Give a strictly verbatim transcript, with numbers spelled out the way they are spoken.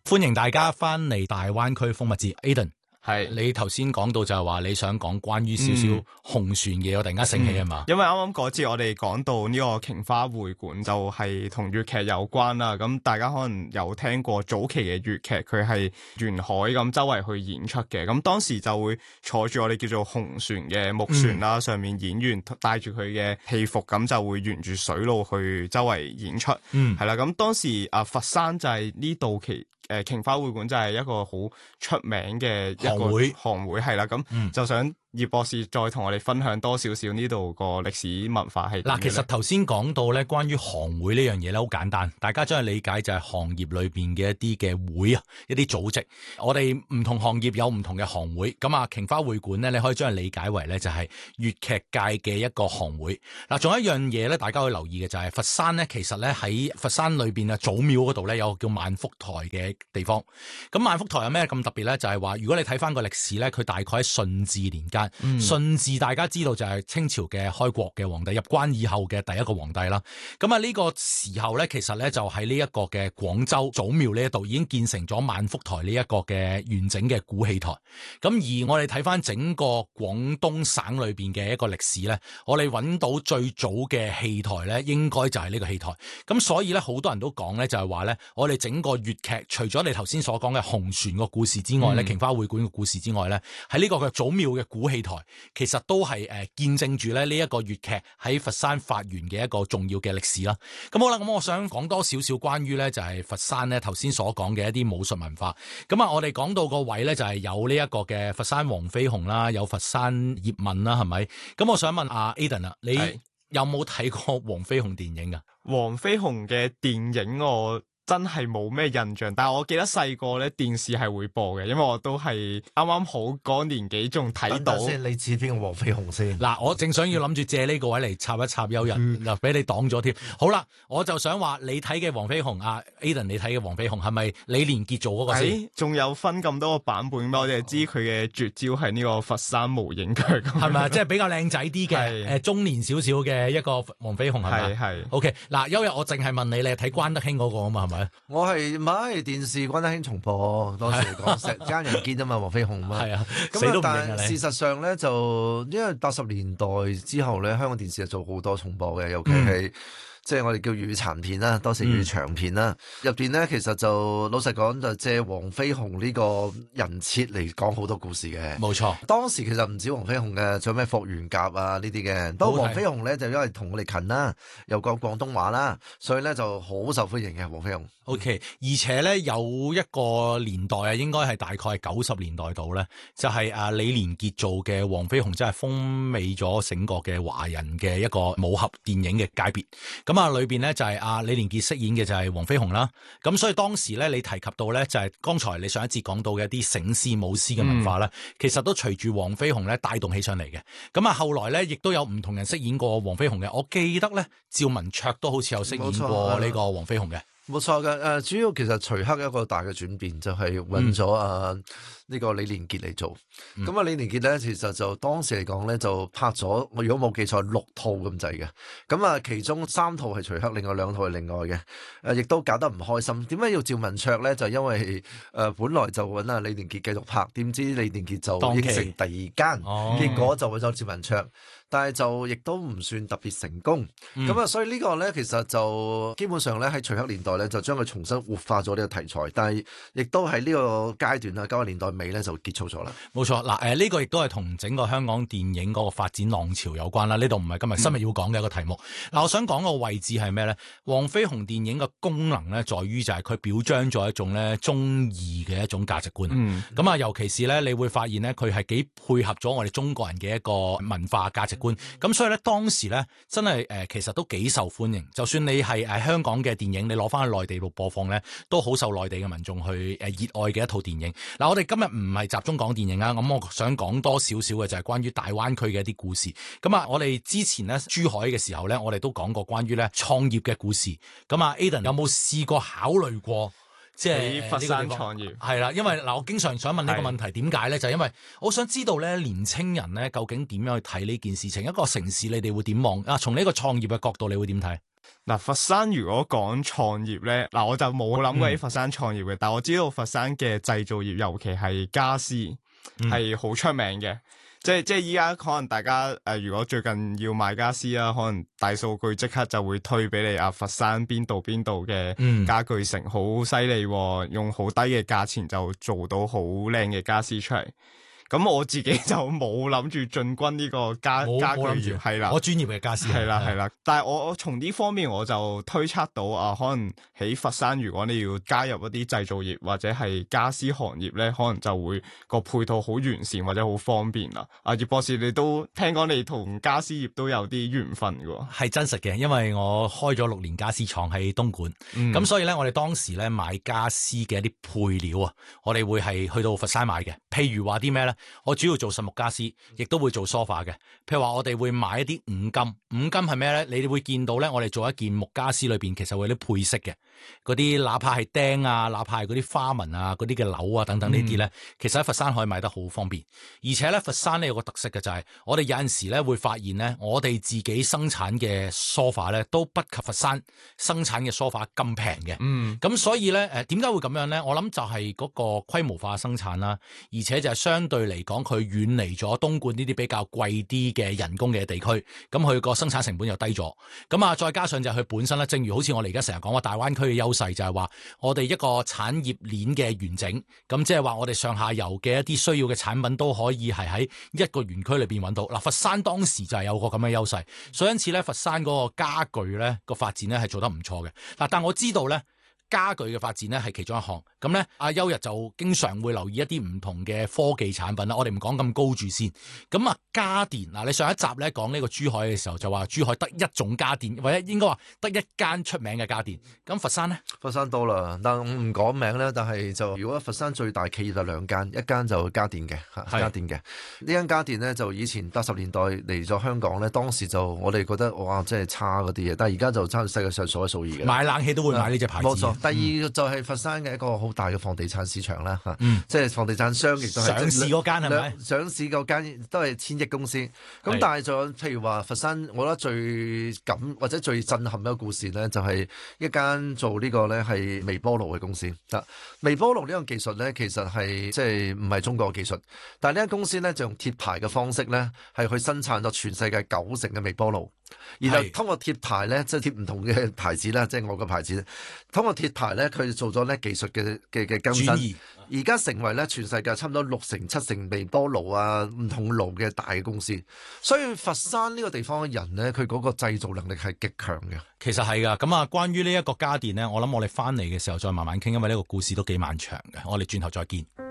歡迎大家翻嚟大灣區風物誌 Aiden。 係， 你頭先講到就係話你想講關於少少紅船嘅，我突然間醒起啊嘛、 嗯。因為啱啱嗰節我哋講到呢個瓊花會館就係同粵劇有關啦。咁大家可能有聽過早期嘅粵劇，佢係沿海咁周圍去演出嘅。咁當時就會坐住我哋叫做紅船嘅木船啦，嗯、上面演員帶住佢嘅戲服，咁就會沿住水路去周圍演出。嗯，係啦。咁當時啊，佛山就係呢度其。誒瓊花會館就係一個好出名嘅一個行會， 行會係啦，咁就想葉博士再同我哋分享多少少呢度個歷史文化係點嘅。 嗱，其實頭先講到咧，關於行會呢樣嘢咧，好簡單，大家將佢理解就係行業裏邊嘅一啲嘅會啊，一啲組織。我哋唔同行業有唔同嘅行會，咁啊瓊花會館咧，你可以將佢理解為咧就係粵劇界嘅一個行會。嗱，仲有一樣嘢咧，大家可以留意嘅就係佛山咧，其實咧喺佛山裏邊啊祖廟嗰度咧有個叫萬福台嘅地方。咁萬福台有咩咁特別咧？就係話如果你睇翻個歷史咧，佢大概喺順治年間。順治、嗯、大家知道就係清朝嘅開國嘅皇帝，入關以後嘅第一個皇帝啦。咁啊呢個時候咧，其實咧就喺呢一個嘅廣州祖廟呢一度已經建成咗萬福台呢一個嘅完整嘅古戲台。咁而我哋睇翻整個廣東省裏邊嘅一個歷史咧，我哋揾到最早嘅戲台咧，應該就係呢個戲台。咁所以咧，好多人都講咧，就係話咧，我哋整個粵劇除咗你頭先所講嘅紅船個故事之外咧，瓊、嗯、花會館嘅故事之外咧，喺呢個嘅祖廟嘅古戲台，其實都係誒見證住咧呢一個粵劇喺佛山發源嘅一個重要嘅歷史啦。咁好啦，咁我想講多少少關於咧就係佛山咧頭先所講嘅一啲武術文化。咁啊，我哋講到個位咧就係有呢一個嘅佛山黃飛鴻啦，有佛山葉問啦，係咪？咁我想問阿 Aiden 啊，你有冇睇過黃飛鴻電影啊？ 黃飛鴻嘅電影我真係冇咩印象，但係我記得細個咧電視係會播嘅，因為我都係啱啱好嗰年紀仲睇到。 先，你似邊個黃飛鴻先？ 嗱，我正想要諗住借呢個位嚟插一插幽人，嗱俾、嗯、你擋咗添。好啦，我就想話你睇嘅黃飛鴻啊 Aiden 你睇嘅黃飛鴻係咪李連杰做嗰個先？ 仲有分咁多個版本咩？我哋知佢嘅絕招係呢個佛山無影腳，係咪？即係比較靚仔啲嘅，誒中年少少嘅一個黃飛鴻係咪？ 係係。 OK， 嗱，幽日我淨係問你，你係睇關德興嗰個啊嘛係咪？ 我係唔係電視關德興重播，當時講石間人堅啊嘛，黃飛鴻嘛。係啊，咁啊，但係事實上咧就因為八十年代之後咧，香港電視係做好多重播嘅，尤其係、嗯。即係我哋叫粵語殘片啦，當時粵語長片啦，入邊咧其實就老實講就借黃飛鴻呢個人設嚟講好多故事嘅。冇錯，當時其實唔止黃飛鴻嘅，仲有咩霍元甲啊呢啲嘅。不過黃飛鴻咧就因為同我哋近啦，又講廣東話啦，所以咧就好受歡迎嘅黃飛鴻。OK， 而且咧有一個年代啊，應該係大概係九十年代度咧，就係、是、啊李連杰做嘅黃飛鴻，真係風靡咗整個嘅華人嘅一個武俠電影嘅界別。咁啊，裏邊咧就係阿李連杰飾演嘅就係黃飛鴻啦。咁所以當時咧，你提及到咧就係剛才你上一節講到嘅一啲醒獅舞獅嘅文化咧，嗯、其實都隨住黃飛鴻咧帶動起上嚟嘅。咁啊，後來咧亦都有唔同人飾演過黃飛鴻嘅。我記得咧，趙文卓都好似有飾演過呢個黃飛鴻嘅。冇錯嘅，誒主要其實徐克一個大嘅轉變就係揾咗啊呢個李連杰嚟做，咁啊、嗯、李連杰咧其實就當時嚟講咧就拍咗，我如果冇記錯六套咁滯嘅，咁啊其中三套係徐克，另外兩套係另外嘅，誒亦都搞得唔開心。點解要趙文卓咧？就因為誒、呃、本來就揾阿李連杰繼續拍，點知李連杰就應承第二間，哦、結果就揾咗趙文卓。但係就亦都唔算特別成功，咁啊、嗯，所以呢個咧其實就基本上咧喺徐克年代咧就將佢重新活化咗呢個題材，但係亦都喺呢個階段啊九十年代尾咧就結束咗啦。冇錯，嗱誒呢個亦都係同整個香港電影嗰個發展浪潮有關啦。呢度唔係今日新聞要講嘅一個題目。嗱、嗯，我想講個位置係咩咧？黃飛鴻電影嘅功能咧，在於就係佢表彰咗一種咧忠義嘅一種價值觀。咁啊、嗯，尤其是咧，你會發現咧，佢係幾配合咗我哋中國人嘅一個文化價值觀。咁所以咧，當時咧真係誒、呃，其實都幾受歡迎。就算你係誒香港嘅電影，你攞翻去內地度播放咧，都好受內地嘅民眾去誒熱愛嘅一套電影。嗱、呃，我哋今日唔係集中講電影啊，咁我想講多少少嘅就係關於大灣區嘅一啲故事。咁啊，我哋之前咧珠海嘅時候咧，我哋都講過關於咧創業嘅故事。咁啊 Aiden 有冇試過考慮過？即係喺佛山創業係啦，因為嗱，我經常想問呢個問題，點解咧？就係因為我想知道咧，年青人咧究竟點樣去睇呢件事情？一個城市你哋會點望啊？從呢個創業嘅角度，你會點睇？ 嗱，佛山如果講創業咧，嗱我就冇諗過喺佛山創業嘅，嗯、但我知道佛山嘅製造業，尤其係家私係好出名嘅。即係即係依家可能大家誒、呃，如果最近要買家私啊，可能大數據即刻就會推俾你啊，佛山邊度邊度嘅家具城好犀利，用好低嘅價錢就做到好靚嘅家私出嚟。咁我自己就冇諗住進軍呢個家家具業，係啦， 我專業嘅家私係啦係啦。但係我我從呢方面我就推測到啊，可能喺佛山如果你要加入一啲製造業或者係家私行業咧，可能就會個配套好完善或者好方便啦。啊，葉博士，你都聽講你同家私業都有啲緣分㗎？ 係真實嘅，因為我開咗六年家私廠喺東莞，咁、嗯、所以咧我哋當時咧買家私嘅一啲配料啊，我哋會係去到佛山買嘅。譬如話啲咩咧？我主要做實木家私，亦都會做梳化嘅。譬如話我哋會買一啲五金，五金係咩咧？你哋會見到咧，我哋做一件木家私裏邊，其實會有啲配飾嘅，嗰啲哪怕係釘啊，哪怕係嗰啲花紋啊，嗰啲嘅鈕啊等等呢啲咧，嗯、其實喺佛山可以買得好方便。而且咧，佛山咧有個特色嘅就係、是，我哋有陣時咧會發現咧，我哋自己生產嘅梳化咧都不及佛山生產嘅梳化咁平嘅。嗯，咁所以咧，誒點解會咁樣咧？我諗就係嗰個規模化生產啦，而且就係相對嚟講，佢遠離咗東莞呢啲比較貴啲嘅人工嘅地區，咁佢個生產成本又低咗。咁啊，再加上就係佢本身咧，正如好似我哋而家成日講話大灣區嘅優勢，就係話我哋一個產業鏈嘅完整，咁即係話我哋上下游嘅一啲需要嘅產品都可以係喺一個園區裏邊揾到。嗱，佛山當時就係有個咁嘅優勢，所以因此咧，佛山嗰個家具咧個發展咧係做得唔錯嘅。嗱，但我知道咧，家具嘅發展咧係其中一項，咁咧阿邱日就經常會留意一啲唔同嘅科技產品啦。我哋唔講咁高住先，咁啊家電嗱，你上一集咧講呢個珠海嘅時候就話珠海得一種家電，或者應該話得一間出名嘅家電。咁佛山咧？佛山多啦，但唔講名咧。但係就如果佛山最大企業就兩間，一間就家電嘅，家電嘅呢間家電咧就以前八十年代嚟咗香港咧，當時就我哋覺得哇真係差嗰啲嘢，但係而家就差到世界上數一數二嘅。買冷氣都會買呢隻牌子。冇錯。第二就係佛山嘅一個好大嘅房地產市場啦，嚇、嗯，即係房地產商亦都係上市嗰間係咪？上市嗰間都係千億公司。咁是但係仲有譬如話佛山，我覺得最感或者最震撼一個故事咧，就係一間做呢個咧係微波爐嘅公司。啊，微波爐呢個技術咧，其實係即係唔係中國嘅技術，但係呢間公司咧就用貼牌嘅方式咧，係去生產咗全世界九成嘅微波爐。然後通過貼牌咧，即係貼唔同嘅牌子啦，即係我嘅牌子。通過貼牌咧，佢做咗咧技術嘅嘅嘅更新，而家成為咧全世界差唔多六成七成微波爐啊唔同爐嘅大嘅公司。所以佛山呢個地方嘅人咧，佢嗰個製造能力係極強嘅。其實係噶，咁啊，關於呢一個家電咧，我諗我哋翻嚟嘅時候再慢慢傾，因為呢個故事都幾漫長嘅。我哋轉頭再見。